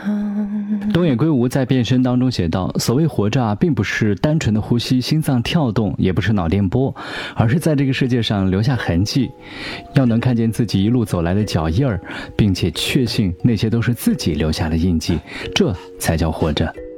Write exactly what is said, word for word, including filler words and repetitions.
东野圭吾在变身当中写道，所谓活着啊，并不是单纯的呼吸、心脏跳动，也不是脑电波，而是在这个世界上留下痕迹，要能看见自己一路走来的脚印儿，并且确信那些都是自己留下的印记，这才叫活着。